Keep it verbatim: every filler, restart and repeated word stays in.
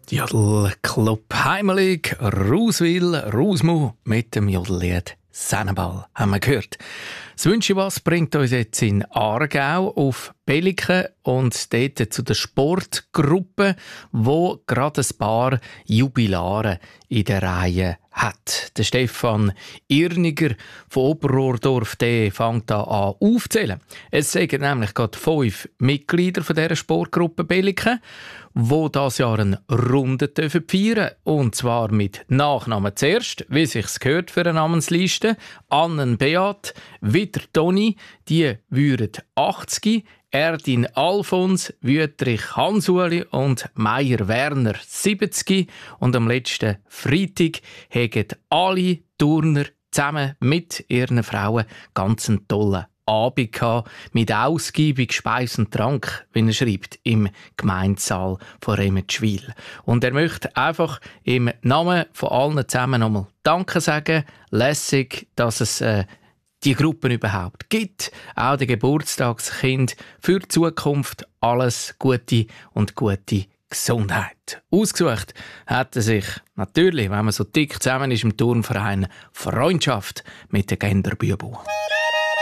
Jodel Club heimelig, Ruswil, Rusmu mit dem Jodellied «Sennenball» haben wir gehört. Das «Wünsche was» bringt uns jetzt in Aargau auf Belliken und dort zu der Sportgruppe, wo gerade ein paar Jubilare in der Reihe hat. Der Stefan Irniger von Oberrohrdorf, der fängt da an aufzählen. Es sind nämlich gerade fünf Mitglieder von dieser Sportgruppe Belliken, die dieses Jahr eine Runde feiern dürfen. Und zwar mit Nachnamen zuerst, wie sich's gehört für eine Namensliste. Annen Beat, wieder Toni, die würden achtzig, Erdin Alfons, Wüttrich Hans-Uli und Meier Werner siebzig. Und am letzten Freitag haben alle Turner zusammen mit ihren Frauen ganz einen tollen Abend gehabt, mit ausgiebig Speis und Trank, wie er schreibt, im Gemeindesaal von Remetschwil. Und er möchte einfach im Namen von allen zusammen nochmal Danke sagen. Lässig, dass es äh, die Gruppen überhaupt gibt. Auch die Geburtstagskind für die Zukunft alles Gute und gute Gesundheit. Ausgesucht hat er sich natürlich, wenn man so dick zusammen ist im Turnverein, Freundschaft mit den Genderbübu.